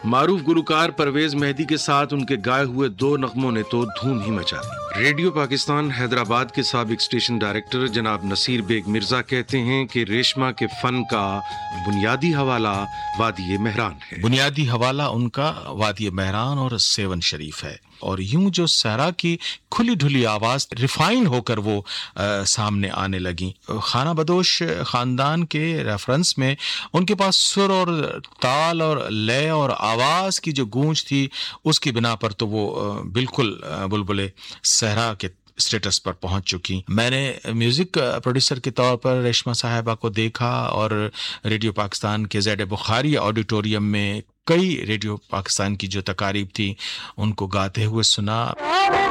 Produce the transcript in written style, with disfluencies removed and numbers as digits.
मारूफ गुलकार परवेज मेहदी के साथ उनके गाए हुए 2 नगमों ने तो धूम ही मचा दी। रेडियो पाकिस्तान हैदराबाद के साबिक स्टेशन डायरेक्टर जनाब नसीर बेग मिर्जा कहते हैं कि रेशमा के फन का बुनियादी हवाला वादी मेहरान है। बुनियादी हवाला उनका वादी मेहरान और सेवन शरीफ है। और यूं जो सहरा की खुली ढुली आवाज रिफाइन होकर वो सामने आने लगी। खाना बदोश खानदान के रेफरेंस में उनके पास सुर और ताल और लय और आवाज की जो गूंज थी, उसकी बिना पर तो वो बिल्कुल बुलबुले सहरा के स्टेटस पर पहुंच चुकी। मैंने म्यूजिक प्रोड्यूसर के तौर पर रेशमा साहिबा को देखा और रेडियो पाकिस्तान के ज़ेड बुखारी ऑडिटोरियम में कई रेडियो पाकिस्तान की जो तकारीब थी उनको गाते हुए सुना।